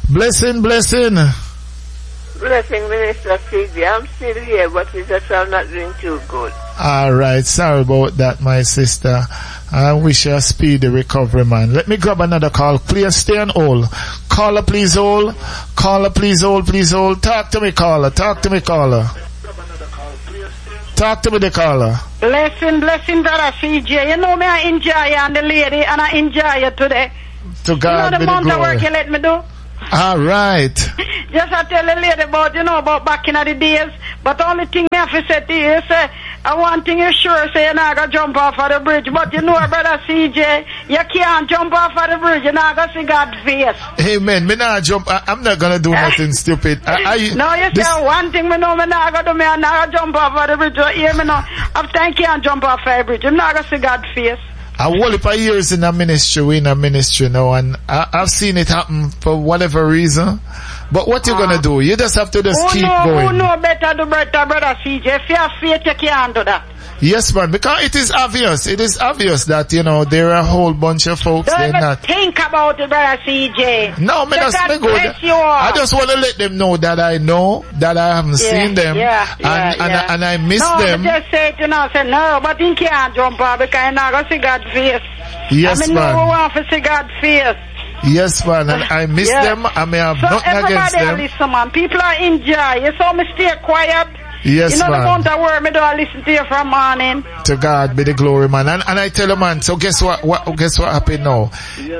Blessing. Blessing, Minister CJ. I'm still here, but it's just I'm not doing too good. Alright, sorry about that, my sister. I wish you a speedy recovery, man. Let me grab another call. Please stay on hold. Caller, please hold. Caller, please hold, please hold. Talk to me, caller. Talk to me, caller. Talk to me, the caller. Blessing, brother CJ. You know me, I enjoy you and the lady, and I enjoy you today. To God you know the be the amount of glory. work you let me do? Alright. Just I tell the lady about back in the days, but the only thing I have to say to you is, one thing you sure say you're not going to jump off of the bridge, but you know, brother CJ, you can't jump off of the bridge, you're not going to see God's face. Amen. Me not jump. I'm not going to do nothing stupid. No, you say one thing, me know me not going to do, me I'm not going to jump off of the bridge. You hear me now? After I can't jump off of the bridge, I'm not going to see God's face. I whole heap of years in a ministry now, and I've seen it happen for whatever reason. But what you gonna do? You just have to keep going. Who know better do better, brother CJ? If you have faith, you can't do that. Yes, man, because it is obvious. It is obvious that, there are a whole bunch of folks Don't they're not. think about it, brother CJ. No, me that's me good. I just want to let them know that I know that I haven't seen them, and I miss them. No, just say it, say no, but you can't jump out because you're not gonna see God's face. Yes, man. I want to see God's face. Yes, man, and I miss them. I may have nothing against them. Everybody listen, man. People are enjoy. You saw me stay quiet. Yes, man. The amount of word me do I listen to you from morning. To God be the glory, man. And I tell you, man, so guess what happened now?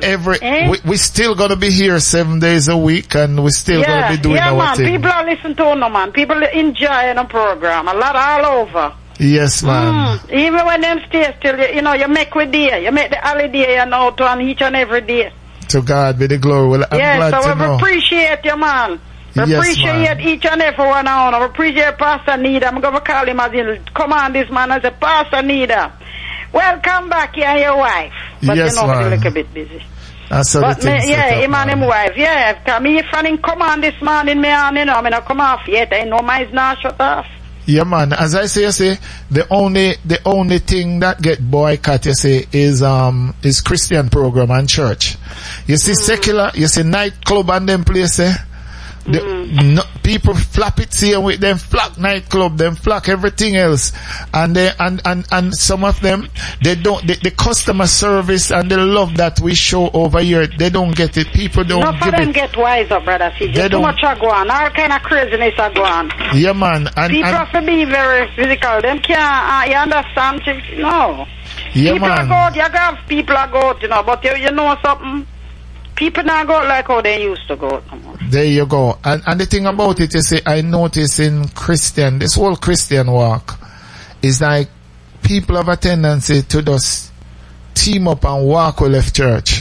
We still gonna be here 7 days a week, and we still gonna be doing our thing. People are listening to no, man. People enjoy the program. A lot all over. Yes, man. Even when them stay still, you make with day. You make the holiday, to on each and every day. To God be the glory. Well, I'm glad to know. We appreciate you, man. We appreciate each and every one of us. We appreciate Pastor Nida. I'm going to call him as in command this man as a Pastor Nida. Welcome back, you and your wife. But yes, we're a man. little bit busy. That's him and his wife. Yeah, come me if I command this morning, I'm not come off yet. I know mine's not shut off. Yeah, man. As I say, the only thing that get boycott, is Christian program and church. You see secular, you see nightclub and them place, people flap it here with them flock nightclub, them flock everything else, and some of them the customer service and the love that we show over here, they don't get it. People don't give it. Enough of them get wise up, brother. See, too much are going. All kind of craziness are going. Yeah, man. People have to be very physical. Them can't. You understand? No. Yeah, people man. are good. You have people are good, but you know something. People now go like how they used to go. There you go. And the thing about it, I notice in Christian, this whole Christian walk is like people have a tendency to just team up and walk with left church.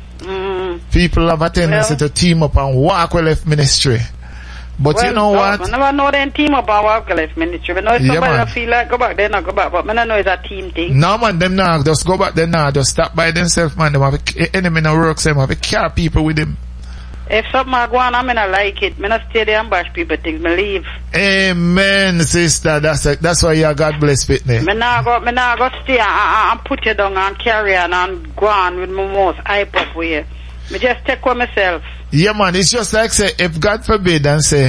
People have a tendency to team up and walk with left ministry. But you know what? I never know them team up and walk with left ministry. But if somebody feel like go back, they not go back. But I know it's a team thing. No, man, them now just go back there now. Just stop by themselves, man. Them have a enemy in work, so them have a care people with them. If something go on, I not like it. I not stay there and bash people things. I leave. Amen, sister. That's why you God bless Whitney. I not go stay and put you down and carry on and go on with my most hype up with you. I just take with myself. Yeah, man, it's just like say, if God forbid and say,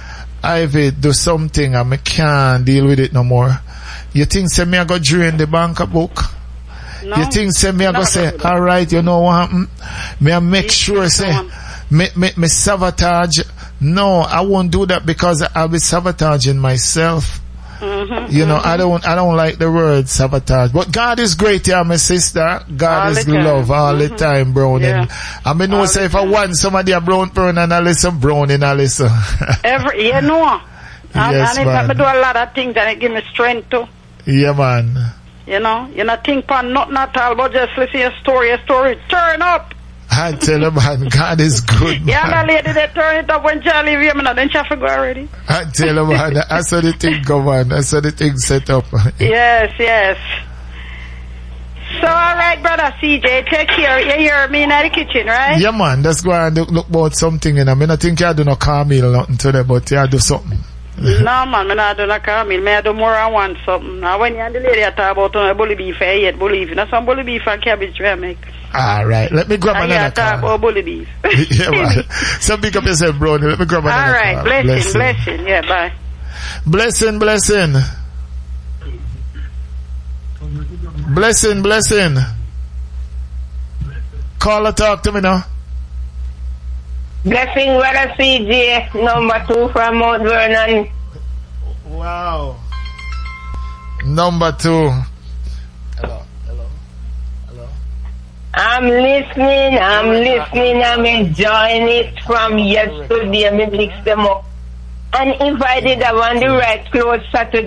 Ivy do something and I can't deal with it no more, you think say me I go drain the bank book? No, you think say me I go say, alright, you know what happened? Me I make sure say, me sabotage? No, I won't do that because I'll be sabotaging myself. I don't like the word sabotage. But God is great, yeah, my sister. God is love all the time, Browning. Yeah. I mean, no say if I want somebody a brown and I listen, Browning, I listen. Yes, and I do a lot of things and it give me strength too. Yeah, man. You not think for nothing at all, but just listen a story, turn up. I tell you, man, God is good, man. Yeah, the lady that turn it up when Charlie leave him, then she have to go already. I tell you, man, I saw the thing go on. I saw the thing set up. Yes. So, alright, brother CJ, take care. You hear me in the kitchen, right? Yeah, man, let's go and look about something, I mean, I think I do not call me nothing today, but I do something. No, man, I not do no caramel. I do more I want something. Now, when you and the lady talk about bully beef, I eat bully beef. Now, some bully beef and cabbage we make. All right. Let me grab another call. talk about bully beef. Yeah, man. So big up yourself, bro. Let me grab another call. All right. Blessing. Yeah, bye. Blessing. Blessing. Caller, talk to me now. Blessing, brother CJ, number 2 from Mount Vernon. Wow. Number 2. Hello. I'm listening, I'm enjoying it from yesterday. Me mix them up. And if I did have on the right clothes Saturday